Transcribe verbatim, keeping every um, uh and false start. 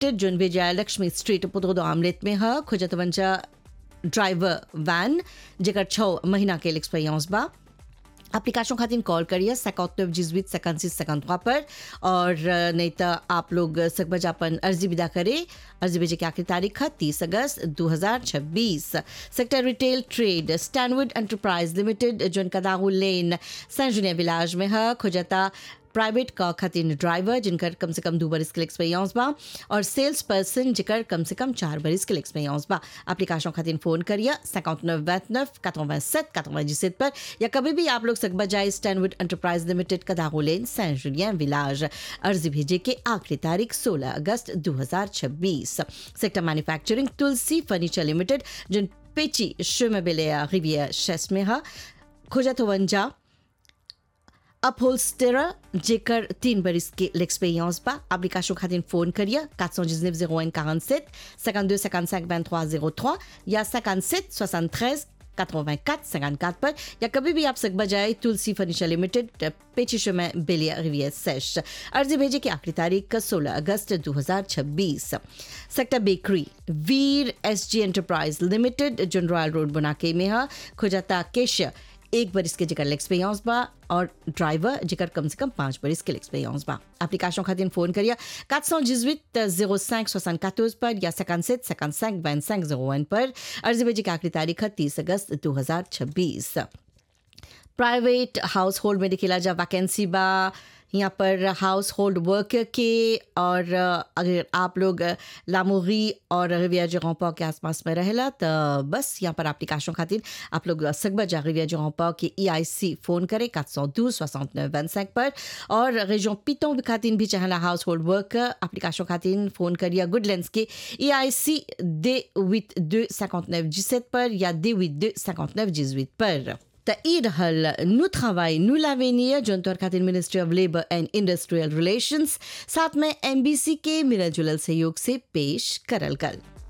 जोन विजय Lakshmi street पुतोदो omelette में ह खुजतवंजा driver van जेकर छः महीना के एक्सपीरियंस बा। एप्लीकेशन खातिर कॉल करिए सैकौतव जिसवित सैकंसिस सैकंतवा पर और नहीं तो आप लोग सकबज अपन अर्जी विदा करे। अर्जी भेजे की आखिरी तारीख है तीस अगस्त दो हज़ार छब्बीस। Sector retail trade Stanwood enterprise limited जोन कदाहू लेन सेंट जूनियर विलाज में है खुजता प्राइवेट का खातिर ड्राइवर जिनकर कम से कम दो बरिस के एक्सपीरियंस बा और सेल्स पर्सन जिकर कम से कम चार बरिस के एक्सपीरियंस बा। एप्लीकेशन खातिर फोन करिए सैकौतनव बैतनव कतवा सेट कतवा जिसत पर या कभी भी आप लोग सकबा जाए Stanwood enterprise limited कदाहू lane Saint Julian villas. अर्जी भेजे के आखिरी तारीख सोलह अगस्त दो हज़ार छब्बीस। सेक्टर मैन्युफैक्चरिंग तुलसी फर्नीचर लिमिटेड जिन पेची श्रीमेबेलिया रिवियर शेस्ट में है खुजतवंजा अपहोल्स्टेरा जेकर तीन बरिस के l'expérience बा। एप्लीकेशन खातिर फोन करिए quatre cent dix-neuf zéro un quarante-sept cinquante-deux cinquante-cinq vingt-trois zéro trois या cinquante-sept soixante-treize quatre-vingt-quatre cinquante-quatre पर या कभी भी आप सकबा जाए तुलसी फर्नीचर लिमिटेड पेचिशो में बेलिया रिवियर सेश। अर्जी भेजे की आखिरी तारीख सोलह अगस्त दो हज़ार छब्बीस। सेक्टर बेकरी वीर एस जी एंटरप्राइज लिमिटेड जोन रॉयल रोड बनाके में है खुजता केश एक बरिस के जिकर एक्सपीरियंस बा और ड्राइवर जिकर कम से कम पाँच बरिस के एक्सपीरियंस बा। एप्लीकेशन खातिर फोन करिए quatre cent dix-huit zéro cinq soixante-quatorze पर या cinquante-sept cinquante-cinq vingt-cinq zéro un पर। अर्जी भेजे की आखिरी तारीख है तीस अगस्त दो हज़ार छब्बीस। प्राइवेट हाउस होल्ड में दिखेला जा वैकेंसी बा यहाँ पर हाउस होल्ड वर्कर के और अगर आप लोग लामोरी और रिविया जोंपा के आसपास में रहेला तो बस यहाँ पर एप्लीकेशन खातिर आप लोग सकबा जा रिविया जोंपा के ई आई सी फोन करें quatre cent douze soixante-neuf vingt-cinq पर और रेजों पितों खातिर भी चाहला हाउस होल्ड वर्कर एप्लीकेशन खातिर फोन करिए गुडलैंड्स के ई आई सी दे विथ दो cinquante-neuf dix-sept पर या दे विथ दो cinquante-neuf dix-huit पर। त ई रहल नु travail नु l'avenir जोन तौर खातिर ministry of labour and industrial relations साथ में एमबीसी के मिलल जुलल सहयोग से पेश करल गल।